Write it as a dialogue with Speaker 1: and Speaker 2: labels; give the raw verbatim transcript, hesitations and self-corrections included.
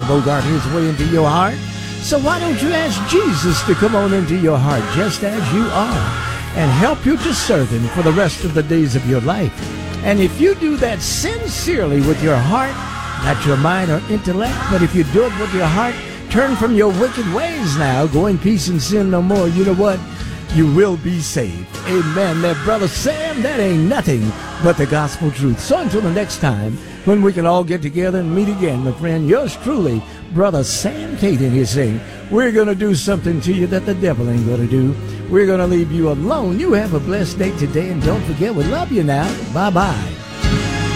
Speaker 1: bogart his way into your heart. So why don't you ask Jesus to come on into your heart just as you are and help you to serve him for the rest of the days of your life. And if you do that sincerely with your heart, not your mind or intellect, but if you do it with your heart, turn from your wicked ways now, go in peace and sin no more, you know what? You will be saved. Amen. That Brother Sam, that ain't nothing but the gospel truth. So until the next time, when we can all get together and meet again, my friend, yours truly, Brother Sam Caden is saying, we're going to do something to you that the devil ain't going to do. We're going to leave you alone. You have a blessed day today, and don't forget, we love you now. Bye-bye.